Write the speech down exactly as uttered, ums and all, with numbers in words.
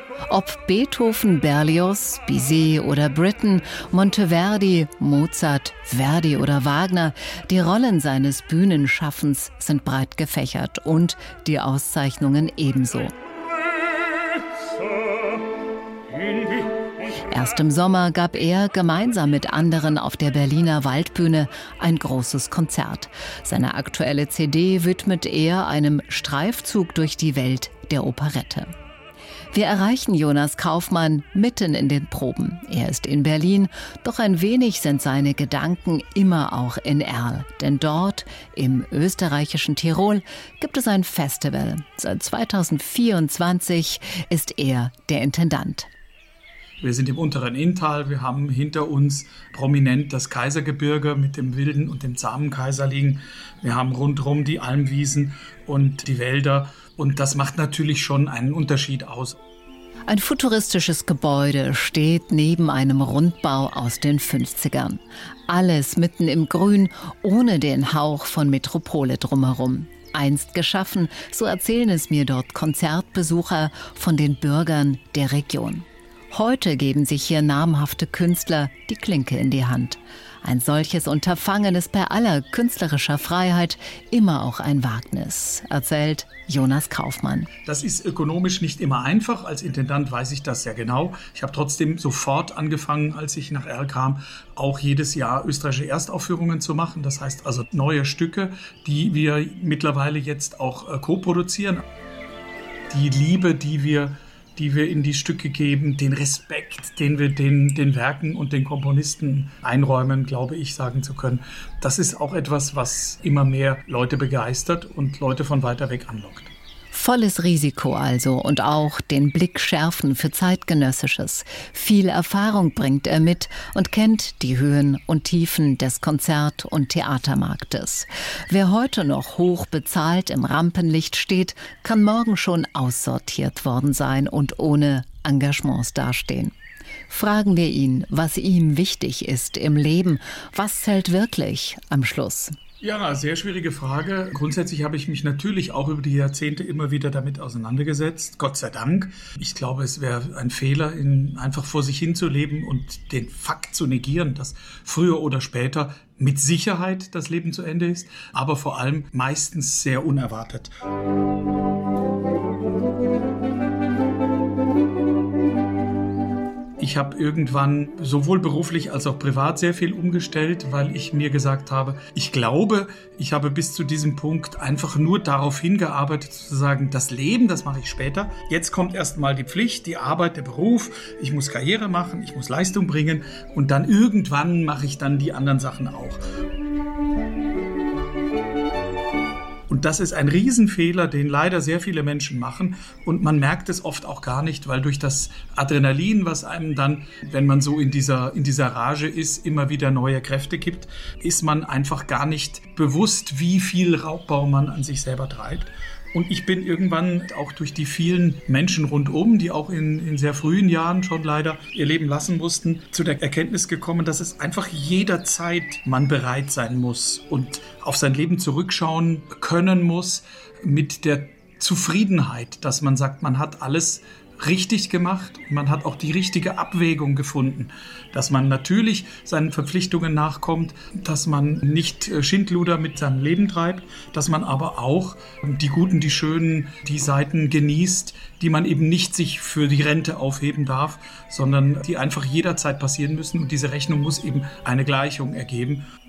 Ob Beethoven, Berlioz, Bizet oder Britten, Monteverdi, Mozart, Verdi oder Wagner, die Rollen seines Bühnenschaffens sind breit gefächert und die Auszeichnungen ebenso. Erst im Sommer gab er gemeinsam mit anderen auf der Berliner Waldbühne ein großes Konzert. Seine aktuelle C D widmet er einem Streifzug durch die Welt der Operette. Wir erreichen Jonas Kaufmann mitten in den Proben. Er ist in Berlin, doch ein wenig sind seine Gedanken immer auch in Erl. Denn dort, im österreichischen Tirol, gibt es ein Festival. Seit zweitausendvierundzwanzig ist er der Intendant. Wir sind im unteren Inntal, wir haben hinter uns prominent das Kaisergebirge mit dem wilden und dem zahmen Kaiser liegen. Wir haben rundherum die Almwiesen und die Wälder und das macht natürlich schon einen Unterschied aus. Ein futuristisches Gebäude steht neben einem Rundbau aus den fünfzigern. Alles mitten im Grün, ohne den Hauch von Metropole drumherum. Einst geschaffen, so erzählen es mir dort Konzertbesucher von den Bürgern der Region. Heute geben sich hier namhafte Künstler die Klinke in die Hand. Ein solches Unterfangen ist bei aller künstlerischer Freiheit immer auch ein Wagnis, erzählt Jonas Kaufmann. Das ist ökonomisch nicht immer einfach. Als Intendant weiß ich das sehr genau. Ich habe trotzdem sofort angefangen, als ich nach Erl kam, auch jedes Jahr österreichische Erstaufführungen zu machen. Das heißt also neue Stücke, die wir mittlerweile jetzt auch äh, co-produzieren. Die Liebe, die wir die wir in die Stücke geben, den Respekt, den wir den, den Werken und den Komponisten einräumen, glaube ich, sagen zu können. Das ist auch etwas, was immer mehr Leute begeistert und Leute von weiter weg anlockt. Volles Risiko also und auch den Blick schärfen für Zeitgenössisches. Viel Erfahrung bringt er mit und kennt die Höhen und Tiefen des Konzert- und Theatermarktes. Wer heute noch hoch bezahlt im Rampenlicht steht, kann morgen schon aussortiert worden sein und ohne Engagements dastehen. Fragen wir ihn, was ihm wichtig ist im Leben. Was zählt wirklich am Schluss? Ja, sehr schwierige Frage. Grundsätzlich habe ich mich natürlich auch über die Jahrzehnte immer wieder damit auseinandergesetzt. Gott sei Dank. Ich glaube, es wäre ein Fehler, in einfach vor sich hinzuleben und den Fakt zu negieren, dass früher oder später mit Sicherheit das Leben zu Ende ist, aber vor allem meistens sehr unerwartet. Ich habe irgendwann sowohl beruflich als auch privat sehr viel umgestellt, weil ich mir gesagt habe, ich glaube, ich habe bis zu diesem Punkt einfach nur darauf hingearbeitet, zu sagen, das Leben, das mache ich später. Jetzt kommt erstmal die Pflicht, die Arbeit, der Beruf. Ich muss Karriere machen, ich muss Leistung bringen und dann irgendwann mache ich dann die anderen Sachen auch. Und das ist ein Riesenfehler, den leider sehr viele Menschen machen. Und man merkt es oft auch gar nicht, weil durch das Adrenalin, was einem dann, wenn man so in dieser, in dieser Rage ist, immer wieder neue Kräfte gibt, ist man einfach gar nicht bewusst, wie viel Raubbau man an sich selber treibt. Und ich bin irgendwann auch durch die vielen Menschen rundum, die auch in, in sehr frühen Jahren schon leider ihr Leben lassen mussten, zu der Erkenntnis gekommen, dass es einfach jederzeit man bereit sein muss und auf sein Leben zurückschauen können muss mit der Zufriedenheit, dass man sagt, man hat alles richtig gemacht und man hat auch die richtige Abwägung gefunden, dass man natürlich seinen Verpflichtungen nachkommt, dass man nicht Schindluder mit seinem Leben treibt, dass man aber auch die guten, die schönen, die Seiten genießt, die man eben nicht sich für die Rente aufheben darf, sondern die einfach jederzeit passieren müssen und diese Rechnung muss eben eine Gleichung ergeben